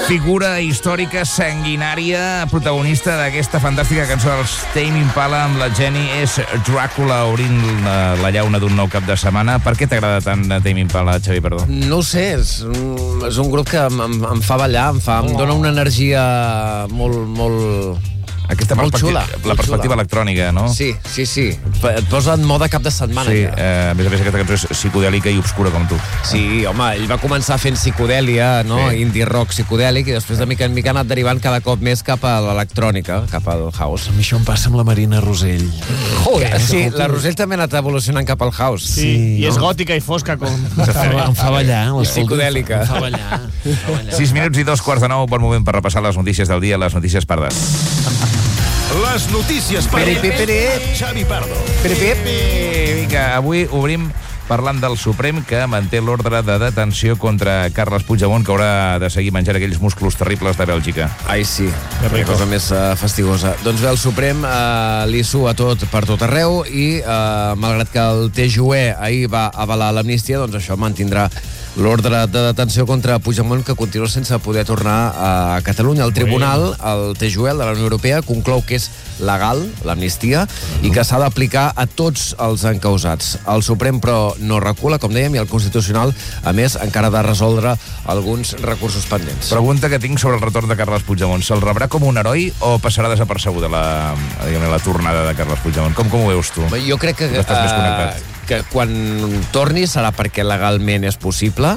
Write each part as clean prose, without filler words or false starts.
Figura històrica, sanguinària, protagonista d'aquesta fantàstica cançó dels Tame Impala amb la Jenny, és Dràcula obrint la llauna d'un nou cap de setmana. Per què t'agrada tant Tame Impala, Xavi, perdó? No ho sé, és un grup que em fa ballar, em dona una energia molt Aquesta perspectiva electrònica, no? Sí. Et posa en mode cap de setmana. Sí, a més aquesta cançó és psicodèlica i obscura com tu. Sí, home, ell va començar fent psicodèlia, no? Sí. Indie rock psicodèlic, i després de mica en mica ha anat derivant cada cop més cap a l'electrònica, cap al house. A mi això em passa amb la Marina Rosell. Joder, sí, la Rosell també ha anat evolucionant cap al house. Sí, i és gòtica i fosca com... Em fa ballar. I psicodèlica. Em fa ballar. 6 minuts i 2:45, bon moment per repassar les notícies del dia, les notícies pardes. Les notícies Xavi Pardo. Vinga, avui obrim parlant del Suprem, que manté l'ordre de detenció contra Carles Puigdemont, que haurà de seguir menjant aquells músculs terribles de Bèlgica. Ai, sí, una cosa més fastigosa. Doncs bé, el Suprem li sua per tot arreu i, malgrat que el TJUE ahir va avalar l'amnistia, doncs això mantindrà l'ordre de detenció contra Puigdemont, que continua sense poder tornar a Catalunya. El tribunal, el TJUE de la Unió Europea, conclou que és legal l'amnistia i que s'ha d'aplicar a tots els encausats. El Suprem, però, no recula, com dèiem, i el Constitucional, a més, encara ha de resoldre alguns recursos pendents. Pregunta que tinc sobre el retorn de Carles Puigdemont. Se'l rebrà com un heroi o passarà desapercebuda la tornada de Carles Puigdemont? Com ho veus tu? Jo crec que quan torni serà perquè legalment és possible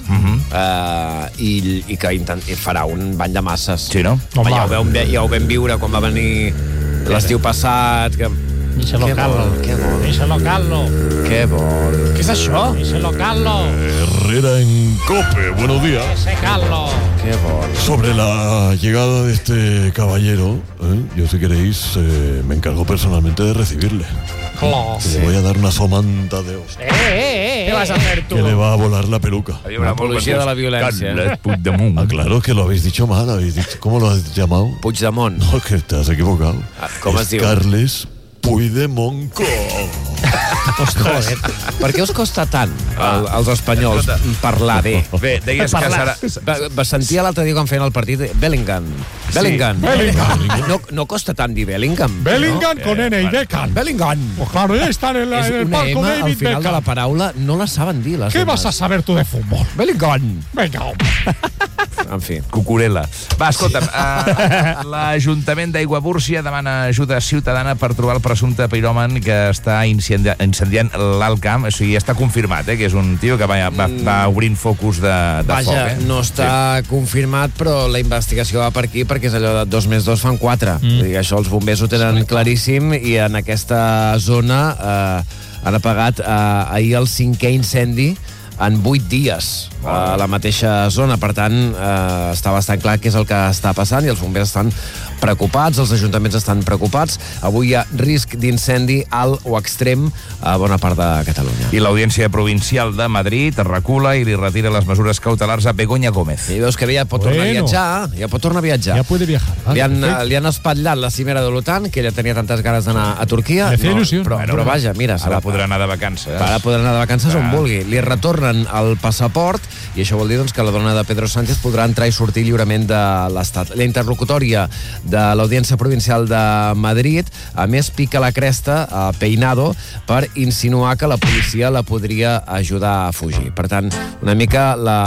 i que farà un bany de masses. Sí, no? Ja ho vam viure quan va venir l'estiu passat. Díselo, Carlos. Qué bon. ¿Qué es eso? Díselo, Carlos. Herrera en COPE, buenos días. Ese Carlos. Qué bon. Sobre la llegada de este caballero, yo si queréis me encargo personalmente de recibirle. Le voy a dar una somanta de hostia. ¿Qué vas a hacer tú? Que le va a volar la peluca. Una apología de la violencia. Carles Puigdemont. Ah, claro, que lo habéis dicho mal. ¿Cómo lo has llamado? Puigdemont. No, que te has equivocado. Com es diu? Carles Puigdemont. Joder, per què us costa tant als espanyols parlar bé? Bé, deies que serà... Va sentir l'altre dia quan feien el partit Bellingham. No costa tant dir Bellingham. Bellingham con N y Beckham. Bellingham. Pues claro, ya están en el palco David David al final de la paraula no la saben dir. ¿Qué vas a saber tú de fútbol? Bellingham. Venga. En fi. Cucurella. Va, escolta'm, l'Ajuntament d'Aiguamúrcia demana ajuda ciutadana per trobar el presumpte piròman que està incendiant l'Alt Camp. O sigui, està confirmat, que és un tio que va obrint focus de foc. Vaja, no està confirmat, però la investigació va per aquí, perquè és allò de 2 més 2 fan 4. Això els bombers ho tenen claríssim, i en aquesta zona han apagat ahir el 5è incendi en 8 dies a la mateixa zona. Per tant, està bastant clar què és el que està passant, i els bombers estan preocupats, els ajuntaments estan preocupats. Avui hi ha risc d'incendi alt o extrem a bona part de Catalunya. I l'Audiència Provincial de Madrid recula i li retira les mesures cautelars a Begoña Gómez. I veus que ja pot tornar a viatjar. Ja pot tornar a viatjar. Ja puede viajar. Li han espatllat la cimera de l'OTAN, que ella tenia tantes ganes d'anar a Turquia. Però vaja, mira... Ara podrà anar de vacances. Ara podrà anar de vacances on vulgui. Li retornen el passaport, i això vol dir que la dona de Pedro Sánchez podrà entrar i sortir lliurement de l'Estat. La interlocutòria de l'Audiència Provincial de Madrid, a més, pica la cresta a Peinado per insinuar que la policia la podria ajudar a fugir. Per tant, una mica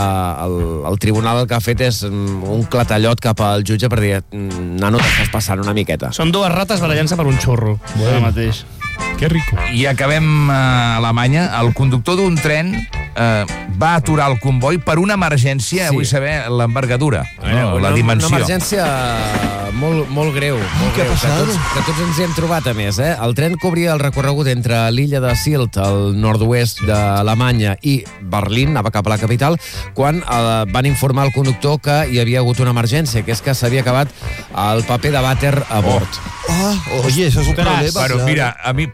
el tribunal el que ha fet és un clatallot cap al jutge per dir, nano, t'estàs passant una miqueta. Són 2 rates barallant-se per un xurro. Ara mateix. Que rico. I acabem a Alemanya. El conductor d'un tren va aturar el comboi per una emergència, vull saber l'envergadura, la dimensió. Una emergència molt greu. Què ha passat? Que tots ens hi hem trobat, a més. El tren cobria el recorregut entre l'illa de Sylt, al nord-oest d'Alemanya, i Berlín, anava cap a la capital, quan van informar al conductor que hi havia hagut una emergència, que és que s'havia acabat el paper de vàter a bord. Oye, eso es un problema. Bueno, mira, a mi